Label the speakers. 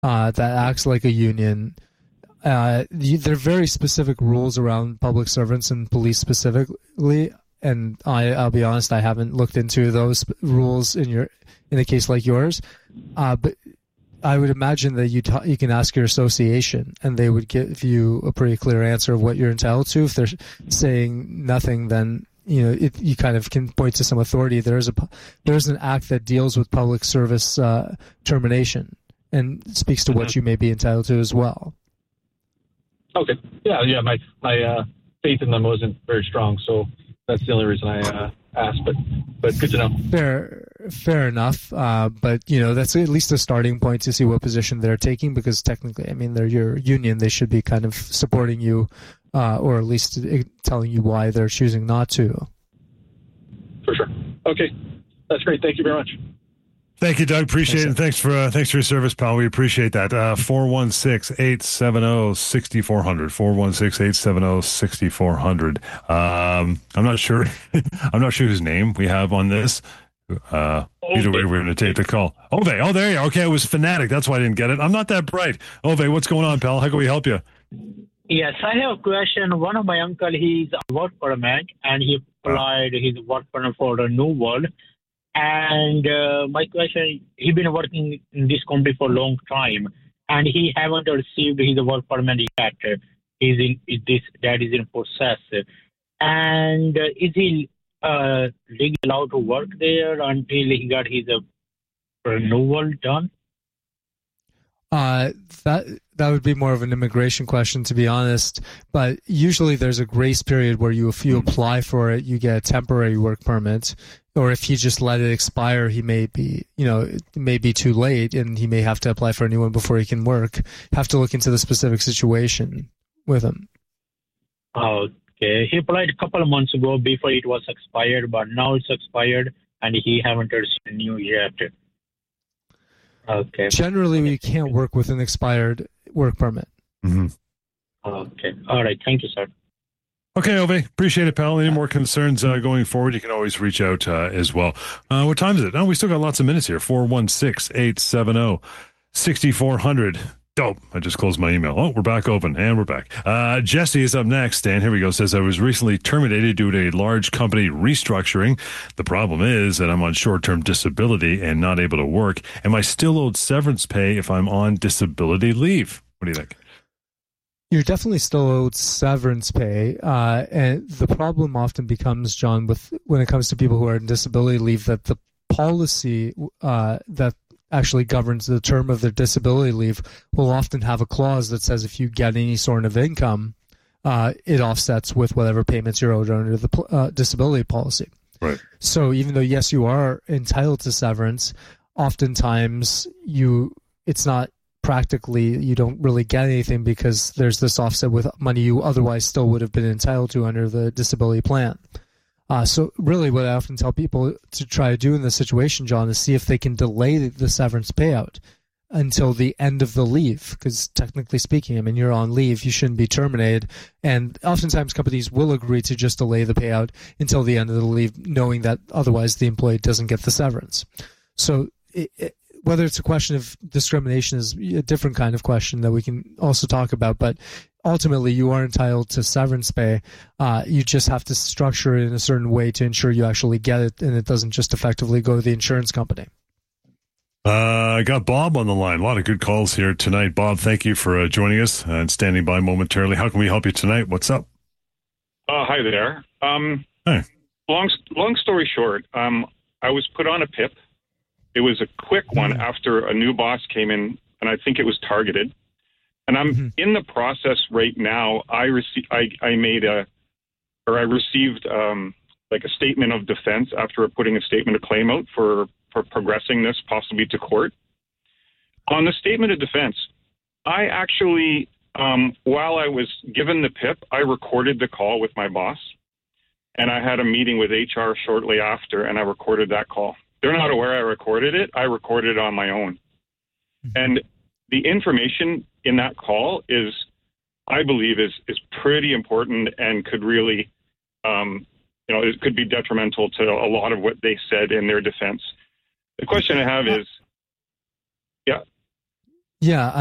Speaker 1: that acts like a union. There are very specific rules around public servants and police specifically, and I'll be honest, I haven't looked into those rules in a case like yours, but I would imagine that you can ask your association, and they would give you a pretty clear answer of what you're entitled to. If they're saying nothing, then you kind of can point to some authority. There's an act that deals with public service termination and speaks to what you may be entitled to as well.
Speaker 2: Okay. Yeah. My faith in them wasn't very strong, so that's the only reason I asked. But good to know. Fair enough.
Speaker 1: But that's at least a starting point to see what position they're taking, because technically, I mean, they're your union. They should be kind of supporting you, or at least telling you why they're choosing not to.
Speaker 2: For sure. Okay, that's great. Thank you very much.
Speaker 3: Thank you, Doug. Appreciate it. And thanks for your service, pal. We appreciate that. 416-870-6400. 416-870-6400. I'm not sure. I'm not sure whose name we have on this. Either way, we're going to take the call. Ove. Oh, there you are. Okay, it was Fanatic. That's why I didn't get it. I'm not that bright. Ove, what's going on, pal? How can we help you?
Speaker 4: Yes, I have a question. One of my uncle, he's a work permit, and he applied his work permit for a New World. And my question, he's been working in this company for a long time, and he haven't received his work permit yet. That is in process. And is he legally allowed to work there until he got his renewal done?
Speaker 1: That would be more of an immigration question, to be honest. But usually there's a grace period where if you apply for it, you get a temporary work permit. Or if he just let it expire, he may be, it may be too late, and he may have to apply for a new one before he can work. Have to look into the specific situation with him.
Speaker 4: Okay. He applied a couple of months ago before it was expired, but now it's expired, and he haven't received a new yet. Okay.
Speaker 1: Generally, we can't work with an expired work permit.
Speaker 3: Mm-hmm.
Speaker 4: Okay. All right. Thank you, sir.
Speaker 3: Okay, Ove. Appreciate it, pal. Any more concerns going forward, you can always reach out as well. What time is it? Oh, we still got lots of minutes here. 416-870-6400. Dope. I just closed my email. Oh, we're back open, and we're back. Jesse is up next, and here we go. Says, I was recently terminated due to a large company restructuring. The problem is that I'm on short-term disability and not able to work. Am I still owed severance pay if I'm on disability leave? What do you think?
Speaker 1: You're definitely still owed severance pay, and the problem often becomes, John, when it comes to people who are on disability leave, that the policy that actually governs the term of their disability leave will often have a clause that says if you get any sort of income, it offsets with whatever payments you're owed under the disability policy.
Speaker 3: Right.
Speaker 1: So even though, yes, you are entitled to severance, oftentimes it's not practically, you don't really get anything because there's this offset with money you otherwise still would have been entitled to under the disability plan. So really what I often tell people to try to do in this situation, John, is see if they can delay the severance payout until the end of the leave. Because technically speaking, I mean, you're on leave, you shouldn't be terminated. And oftentimes companies will agree to just delay the payout until the end of the leave, knowing that otherwise the employee doesn't get the severance. So whether it's a question of discrimination is a different kind of question that we can also talk about, but ultimately you are entitled to severance pay. You just have to structure it in a certain way to ensure you actually get it and it doesn't just effectively go to the insurance company.
Speaker 3: I got Bob on the line. A lot of good calls here tonight. Bob, thank you for joining us and standing by momentarily. How can we help you tonight? What's up?
Speaker 5: Hi there.
Speaker 3: Hey.
Speaker 5: Long story short, I was put on a PIP. It was a quick one after a new boss came in, and I think it was targeted. And I'm in the process right now. I received like a statement of defense after putting a statement of claim out for progressing this possibly to court. On the statement of defense, I actually, while I was given the PIP, I recorded the call with my boss, and I had a meeting with HR shortly after, and I recorded that call. They're not aware I recorded it. I recorded it on my own. And the information in that call is, I believe, is pretty important and could really, it could be detrimental to a lot of what they said in their defense. The question I have is,
Speaker 1: Yeah,